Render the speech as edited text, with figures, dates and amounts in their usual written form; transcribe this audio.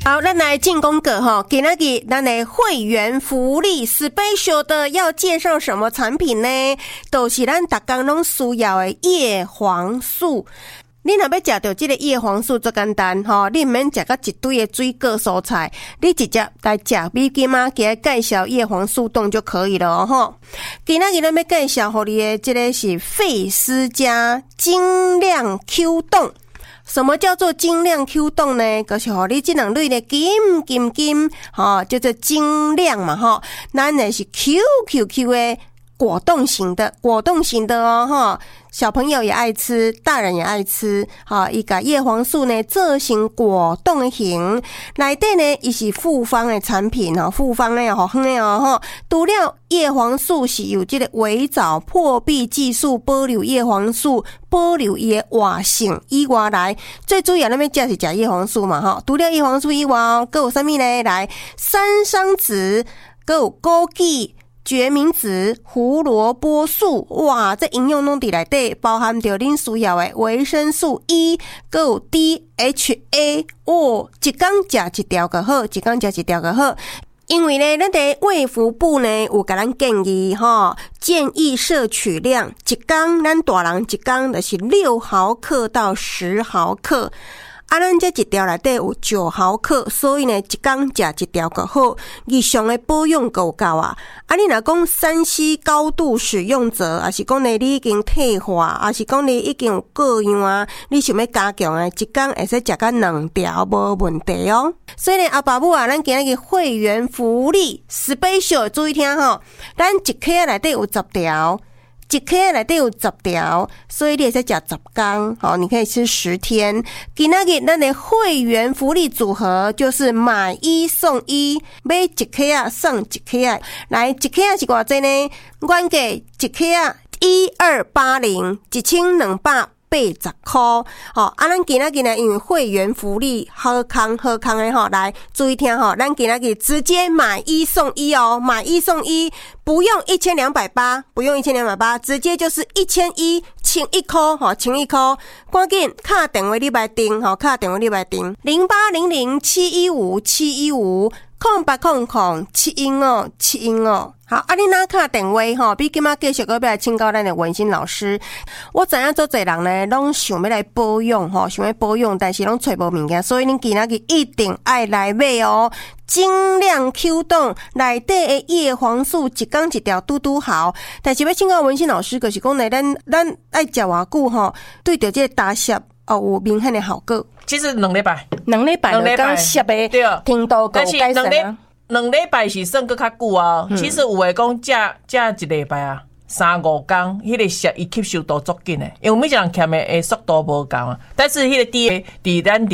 好，咱来进攻个哈，今仔日咱的会员福利 special 的要介绍什么产品呢？都是咱大家拢需要的叶黄素。你若要食到这个叶黄素，最简单吼，你唔免食到一堆的水果蔬菜，你直接来食美金啊，给它介绍叶黄素冻就可以了哦吼。今仔日咱要介绍互你的这个是费斯家精亮 Q 冻。什么叫做精亮 Q 冻呢？就是互你这两类的金，叫做精亮嘛吼。咱的是 QQQ 的果冻型的哦哈。小朋友也爱吃，大人也爱吃。好，一个叶黄素呢，做成果冻的型，内底呢，伊是复方的产品哦，复方的好香的哦哈。除了叶黄素是有这个微藻破壁技术保留叶黄素，保留伊的活性以外来，最主要咱要食是食叶黄素嘛哈。除了叶黄素以外哦，还有啥物呢？来，山桑子，还有枸杞。决明子、胡萝卜素，哇，这营养拢伫内底，包含着恁需要的维生素 E， 还有 DHA， 哦，一天食一条就好，一天食一条就好。因为呢，咱的卫福部呢有甲咱建议哈，建议摄取量一天，咱大人一天就是6毫克到10毫克。咱这一条内底有9毫克，所以呢，一天食一条就好。日常的保养够够啊！你若讲3C 高度使用者，还是讲呢你已经退化，还是讲你已经有各样啊，你想要加强的，一天会使食到2条无问题哦。所以呢，阿爸母啊，咱今日会员福利 special 注意听吼，咱一克内底有10条。一克内底有10条，所以你会使食10天，好，你可以吃10天。今仔日咱的会员福利组合就是买1送1，买1克啊送1克啊。来，1克啊是偌济呢？原价1克啊1280，1280块。好，咱今仔日呢，因为会员福利好康的吼，来注意听吼，咱今仔日直接买1送1哦，买1送1，不用1280，不用1280，直接就是1100，清1块吼，清1块，赶紧打电话你来订吼，打电话你来订0800715715，0800715715。好，你哪打电话吼？比今仔继续个要来请教咱的文心老师。我知影做侪人呢，拢想要来保养吼，想要保养，但是拢找无物件，所以恁今仔日一定爱来买哦。精亮 Q 冻内底的叶黄素，一天一条嘟好。但是要请教文心老师，就是讲呢，咱爱食偌久吼，对着这个打湿有明显的效果。 其实2礼拜就讲湿的程度够改善啊。 2礼拜是算搁较久啊。其实有诶讲食1礼拜啊，3-5天，迄个湿伊吸收度足紧诶，因为每一人欠诶速度无共啊。但是迄个伫咱